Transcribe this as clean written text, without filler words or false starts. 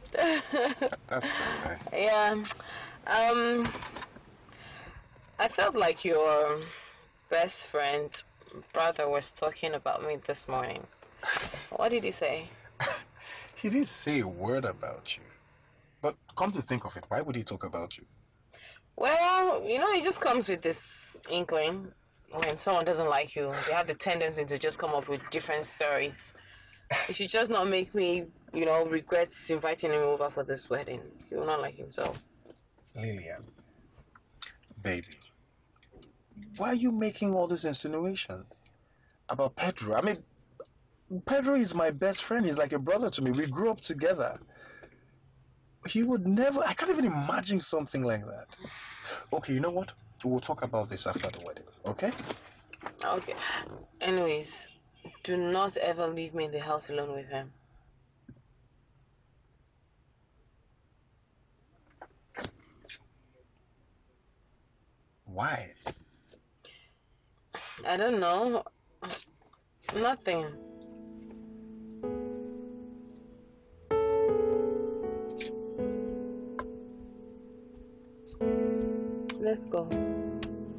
That's so nice. Yeah. Um, I felt like your best friend brother was talking about me this morning. What did he say? He didn't say a word about you. But come to think of it, why would he talk about you? Well, it just comes with this inkling. When someone doesn't like you, they have the tendency to just come up with different stories. It should just not make me, regret inviting him over for this wedding. He will not like himself. Lillian, baby, why are you making all these insinuations about Pedro? I mean, Pedro is my best friend. He's like a brother to me. We grew up together. He would never, I can't even imagine something like that. Okay, you know what? We'll talk about this after the wedding, okay? Okay. Anyways, do not ever leave me in the house alone with him. Why? I don't know. Nothing. Let's go.